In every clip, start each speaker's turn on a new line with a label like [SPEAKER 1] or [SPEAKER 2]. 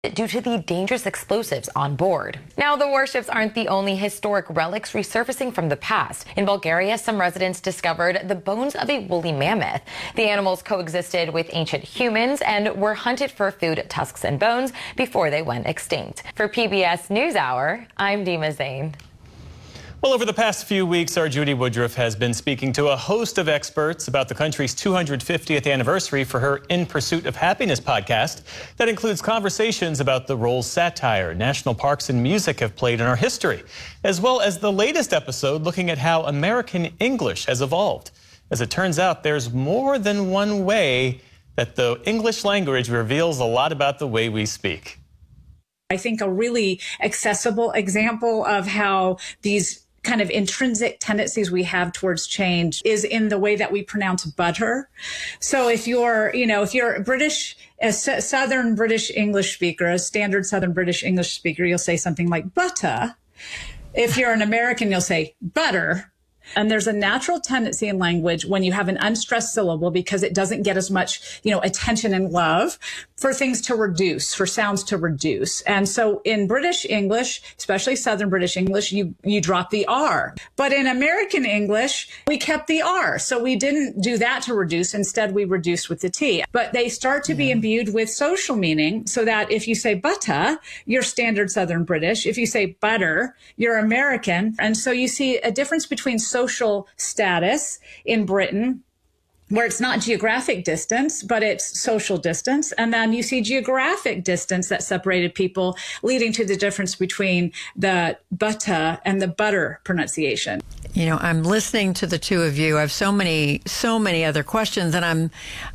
[SPEAKER 1] due to the dangerous explosives on board. Now, the warships aren't the only historic relics resurfacing from the past. In Bulgaria, some residents discovered the bones of a woolly mammoth. The animals coexisted with ancient humans and were hunted for food, tusks, and bones before they went extinct. For PBS NewsHour, I'm Dima Zain.
[SPEAKER 2] Well, over the past few weeks, our Judy Woodruff has been speaking to a host of experts about the country's 250th anniversary for her In Pursuit of Happiness podcast. That includes conversations about the role satire, national parks, and music have played in our history, as well as the latest episode looking at how American English has evolved. As it turns out, there's more than one way that the English language reveals a lot about the way we speak.
[SPEAKER 3] I think a really accessible example of how these kind of intrinsic tendencies we have towards change is in the way that we pronounce butter. So if you're British, a Southern British English speaker, a standard Southern British English speaker, you'll say something like butter. If you're an American, you'll say butter. And there's a natural tendency in language when you have an unstressed syllable, because it doesn't get as much, attention and love, for things to reduce, for sounds to reduce. And so in British English, especially Southern British English, you drop the R. But in American English, we kept the R. So we didn't do that to reduce. Instead, we reduced with the T. But they start to be imbued with social meaning, so that if you say butter, you're standard Southern British. If you say butter, you're American. And so you see a difference between social status in Britain, where it's not geographic distance, but it's social distance. And then you see geographic distance that separated people, leading to the difference between the butter and the butter pronunciation.
[SPEAKER 4] I'm listening to the two of you. I have so many other questions, and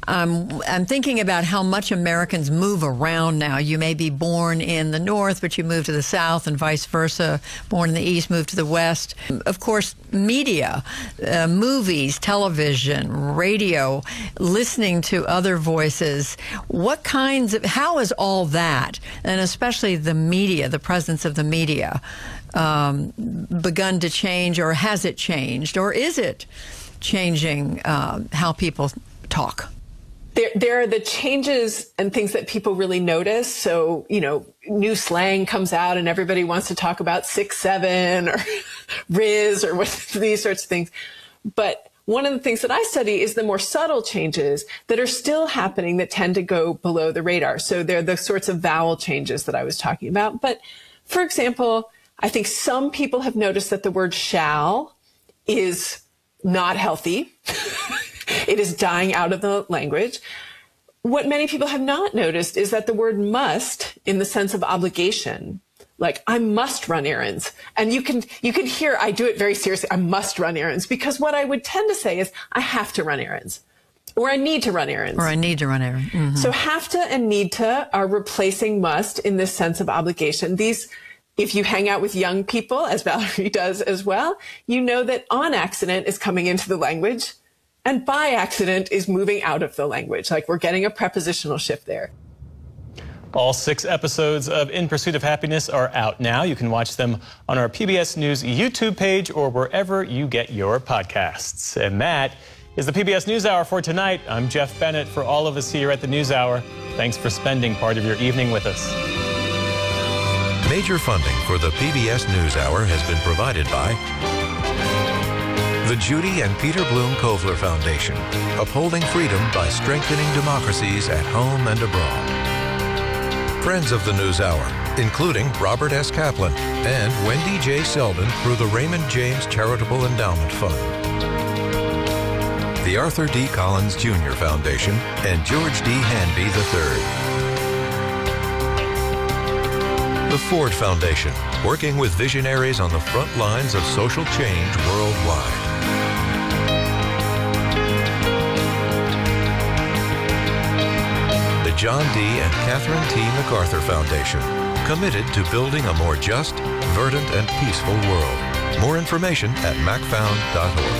[SPEAKER 4] I'm thinking about how much Americans move around now. You may be born in the North, but you move to the South, and vice versa. Born in the East, move to the West. Of course, media, movies, television, radio, listening to other voices. How is all that, and especially the media, the presence of the media, begun to change, or has it changed, or is it changing how people talk?
[SPEAKER 5] There are the changes and things that people really notice. So, new slang comes out and everybody wants to talk about 6'7" or Riz or these sorts of things. But one of the things that I study is the more subtle changes that are still happening that tend to go below the radar. So they're the sorts of vowel changes that I was talking about. But for example, I think some people have noticed that the word shall is not healthy. It is dying out of the language. What many people have not noticed is that the word must, in the sense of obligation, like I must run errands. And you can hear I do it very seriously. I must run errands, because what I would tend to say is I have to run errands, or I need to run errands.
[SPEAKER 4] Or I need to run errands. Mm-hmm.
[SPEAKER 5] So have to and need to are replacing must in this sense of obligation. If you hang out with young people, as Valerie does as well, you know that on accident is coming into the language, and by accident is moving out of the language. Like we're getting a prepositional shift there.
[SPEAKER 2] All 6 episodes of In Pursuit of Happiness are out now. You can watch them on our PBS News YouTube page or wherever you get your podcasts. And that is the PBS NewsHour for tonight. I'm Jeff Bennett. For all of us here at the NewsHour, thanks for spending part of your evening with us.
[SPEAKER 6] Major funding for the PBS NewsHour has been provided by the Judy and Peter Bloom Kovler Foundation, upholding freedom by strengthening democracies at home and abroad. Friends of the NewsHour, including Robert S. Kaplan and Wendy J. Selden through the Raymond James Charitable Endowment Fund. The Arthur D. Collins Jr. Foundation and George D. Hanby III. The Ford Foundation, working with visionaries on the front lines of social change worldwide. The John D. and Catherine T. MacArthur Foundation, committed to building a more just, verdant, and peaceful world. More information at macfound.org.